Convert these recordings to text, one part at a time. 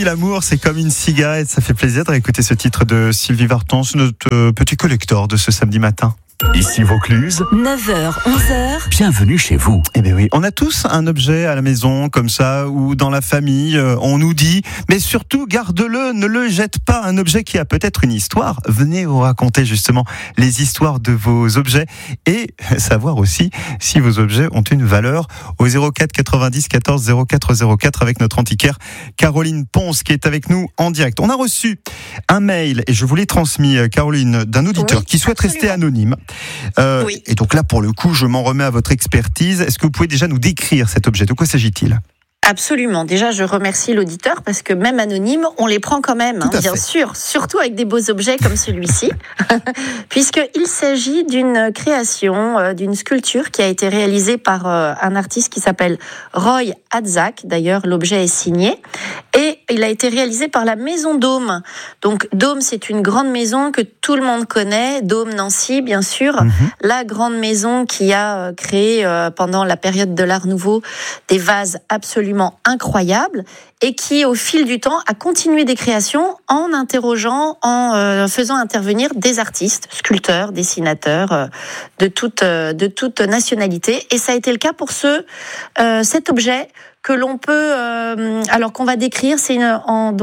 oui, l'amour, c'est comme une cigarette. Ça fait plaisir de réécouter ce titre de Sylvie Vartan, notre petit collector de ce samedi matin. Ici Vaucluse, 9h, 11h. bienvenue chez vous. Eh bien oui, on a tous un objet à la maison comme ça ou dans la famille, on nous dit, mais surtout garde-le, ne le jette pas, un objet qui a peut-être une histoire. Venez vous raconter justement les histoires de vos objets et savoir aussi si vos objets ont une valeur au 04 90 14 04 04 avec notre antiquaire Caroline Ponce qui est avec nous en direct. On a reçu un mail et je vous l'ai transmis, Caroline, d'un auditeur qui souhaite rester anonyme. Oui. Et donc là, pour le coup, je m'en remets à votre expertise. Est-ce que vous pouvez déjà nous décrire cet objet ? De quoi s'agit-il ? Absolument. Déjà, je remercie l'auditeur parce que même anonyme, on les prend quand même, bien sûr. Surtout avec des beaux objets comme celui-ci, puisqu'il s'agit d'une création, d'une sculpture qui a été réalisée par un artiste qui s'appelle Roy Hadzak. D'ailleurs, l'objet est signé. Et il a été réalisé par la Maison Dôme. Donc, Dôme, c'est une grande maison que tout le monde connaît. Dôme Nancy, bien sûr. La grande maison qui a créé, pendant la période de l'Art Nouveau, des vases absolument incroyables et qui, au fil du temps, a continué des créations en interrogeant, en faisant intervenir des artistes, sculpteurs, dessinateurs, de toute nationalité. Et ça a été le cas pour cet objet que l'on peut, alors qu'on va décrire, c'est en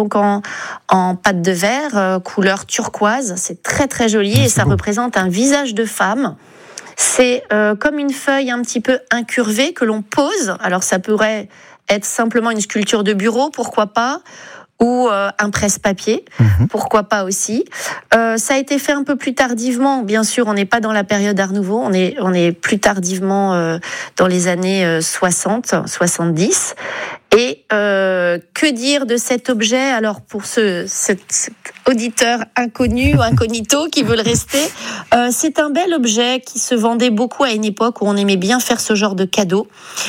pâte de verre, couleur turquoise. C'est très très joli et ça représente un visage de femme. C'est comme une feuille un petit peu incurvée que l'on pose. Alors ça pourrait être simplement une sculpture de bureau, pourquoi pas, ou un presse-papier, pourquoi pas aussi. Ça a été fait un peu plus tardivement, bien sûr, on n'est pas dans la période Art Nouveau, on est plus tardivement dans les années 60, 70. Et que dire de cet objet ? Alors pour cet auditeur inconnu ou incognito qui veut le rester, c'est un bel objet qui se vendait beaucoup à une époque où on aimait bien faire ce genre de cadeau.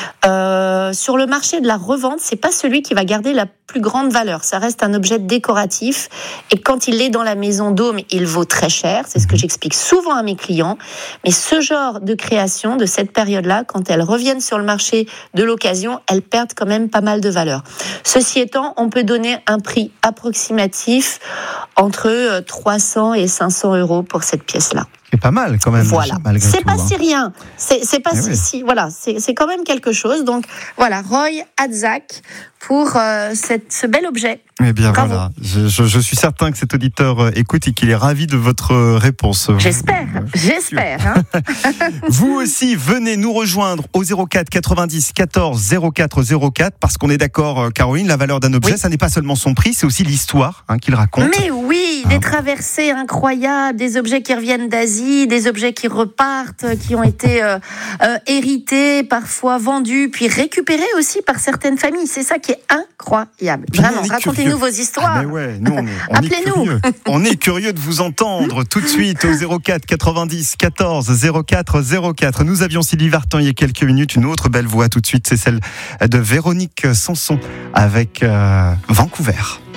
Sur le marché de la revente, c'est pas celui qui va garder la plus grande valeur. Ça reste un objet décoratif et quand il est dans la Maison Dôme, il vaut très cher. C'est ce que j'explique souvent à mes clients. Mais ce genre de création de cette période-là, quand elles reviennent sur le marché de l'occasion, elles perdent quand même pas mal de valeur. Ceci étant, on peut donner un prix approximatif entre 300 et 500 euros pour cette pièce-là. C'est pas mal quand même. Voilà. Malgré c'est tout, pas si rien. C'est pas oui. voilà. C'est quand même quelque chose. Donc voilà, Roy Hadzak pour ce bel objet. Eh bien Bravo. voilà, je suis certain que cet auditeur écoute et qu'il est ravi de votre réponse. J'espère. Hein. Vous aussi, venez nous rejoindre au 04 90 14 04 04 parce qu'on est d'accord, Caroline, la valeur d'un objet, ça n'est pas seulement son prix, c'est aussi l'histoire qu'il raconte. Mais oui, des traversées incroyables, des objets qui reviennent d'Asie, des objets qui repartent, qui ont été hérités, parfois vendus, puis récupérés aussi par certaines familles. C'est ça qui est incroyable. Puis vraiment, racontez-nous vos histoires. Ah mais ouais, nous, on Appelez-nous. est curieux. On est curieux de vous entendre tout de suite au 04 90 14 04 04. Nous avions Sylvie Vartan il y a quelques minutes, une autre belle voix tout de suite, c'est celle de Véronique Sanson avec Vancouver.